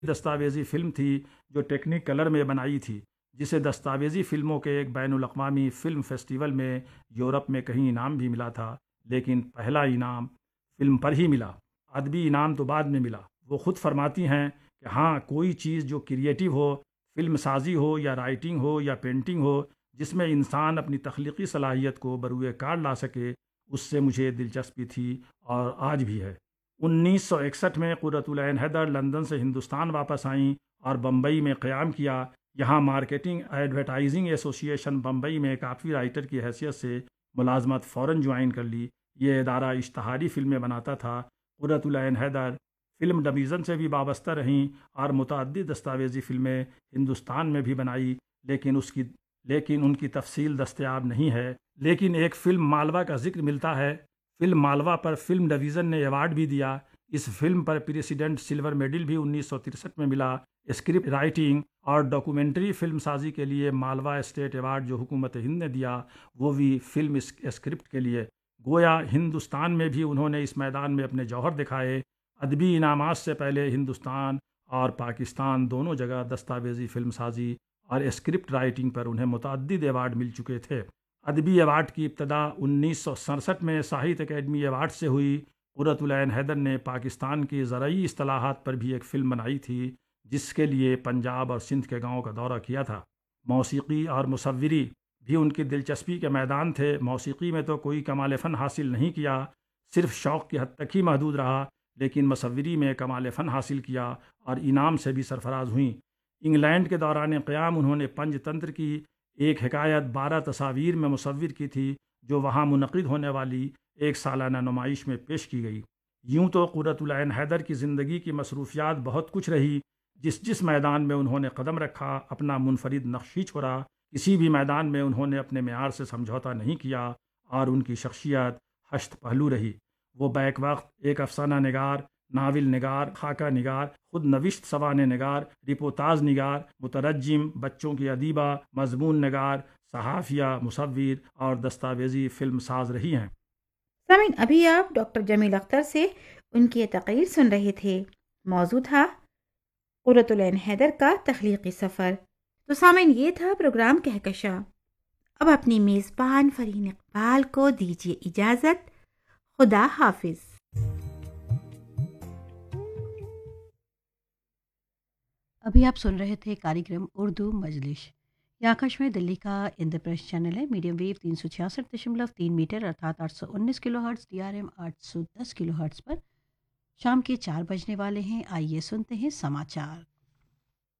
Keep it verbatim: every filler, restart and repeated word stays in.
دستاویزی فلم تھی جو ٹیکنیک کلر میں بنائی تھی، جسے دستاویزی فلموں کے ایک بین الاقوامی فلم فیسٹیول میں یورپ میں کہیں انعام بھی ملا تھا، لیکن پہلا انعام فلم پر ہی ملا، ادبی انعام تو بعد میں ملا۔ وہ خود فرماتی ہیں کہ ہاں، کوئی چیز جو کریٹیو ہو، فلم سازی ہو یا رائٹنگ ہو یا پینٹنگ ہو، جس میں انسان اپنی تخلیقی صلاحیت کو بروئے کار لا سکے، اس سے مجھے دلچسپی تھی اور آج بھی ہے۔ انیس سو اکسٹھ میں قرۃ العین حیدر لندن سے ہندوستان واپس آئیں اور بمبئی میں قیام کیا۔ یہاں مارکیٹنگ ایڈورٹائزنگ ایسوسی ایشن بمبئی میں کاپی رائٹر کی حیثیت سے ملازمت فوراً جوائن کر لی۔ یہ ادارہ اشتہاری فلمیں بناتا تھا۔ قرۃ العین حیدر فلم ڈویژن سے بھی وابستہ رہیں اور متعدد دستاویزی فلمیں ہندوستان میں بھی بنائی، لیکن اس کی لیکن ان کی تفصیل دستیاب نہیں ہے۔ لیکن ایک فلم مالوا کا ذکر ملتا ہے۔ فلم مالوا پر فلم ڈویژن نے ایوارڈ بھی دیا۔ اس فلم پر پریسیڈنٹ سلور میڈل بھی انیس سو ترسٹھ میں ملا۔ اسکرپٹ رائٹنگ اور ڈاکومنٹری فلم سازی کے لیے مالوا اسٹیٹ ایوارڈ جو حکومت ہند نے دیا، وہ بھی فلم اسکرپٹ کے لیے۔ گویا ہندوستان میں بھی انہوں نے اس میدان میں اپنے جوہر دکھائے۔ ادبی انعامات سے پہلے ہندوستان اور پاکستان دونوں جگہ دستاویزی فلم سازی اور اسکرپٹ رائٹنگ پر انہیں متعدد ایوارڈ مل چکے تھے۔ ادبی ایوارڈ کی ابتدا انیس سو سڑسٹھ میں ساہتیہ اکیڈمی ایوارڈ سے ہوئی۔ قرۃ العین حیدر نے پاکستان کی زرعی اصطلاحات پر بھی ایک فلم بنائی تھی، جس کے لیے پنجاب اور سندھ کے گاؤں کا دورہ کیا تھا۔ موسیقی اور مصوری بھی ان کی دلچسپی کے میدان تھے۔ موسیقی میں تو کوئی کمال فن حاصل نہیں کیا، صرف شوق کی حد تک ہی محدود رہا، لیکن مصوری میں کمال فن حاصل کیا اور انعام سے بھی سرفراز ہوئیں۔ انگلینڈ کے دوران قیام انہوں نے پنج تنتر کی ایک حکایت بارہ تصاویر میں مصور کی تھی، جو وہاں منعقد ہونے والی ایک سالانہ نمائش میں پیش کی گئی۔ یوں تو قرۃ العین حیدر کی زندگی کی مصروفیات بہت کچھ رہی۔ جس جس میدان میں انہوں نے قدم رکھا، اپنا منفرد نقش ہی چھوڑا۔ کسی بھی میدان میں انہوں نے اپنے معیار سے سمجھوتا نہیں کیا اور ان کی شخصیت ہشت پہلو رہی۔ وہ بیک وقت ایک افسانہ نگار، ناول نگار، خاکہ نگار، خود نوشت سوانح نگار، رپورتاژ نگار، مترجم، بچوں کی ادیبہ، مضمون نگار، صحافیہ، مصور اور دستاویزی فلم ساز رہی ہیں۔ سامعین، ابھی آپ ڈاکٹر جمیل اختر سے ان کی تقریر سن رہے تھے۔ موضوع تھا قرۃ العین حیدر کا تخلیقی سفر۔ تو سامعین، یہ تھا پروگرام کہکشاں۔ اب اپنی میزبان فرین اقبال کو دیجیے اجازت۔ خدا حافظ۔ ابھی آپ سن رہے تھے کاریکرم اردو مجلس۔ یہ آکاشوانی دلی کا اندر پریس چینل ہے، میڈیم ویو تین سو چھیاسٹھ دشملو تین میٹر ارتھات آٹھ سو انیس کلو ہرٹز، ڈی آر ایم آٹھ سو دس کلو ہرٹز پر۔ شام کے چار بجنے والے ہیں، آئیے سنتے ہیں سماچار۔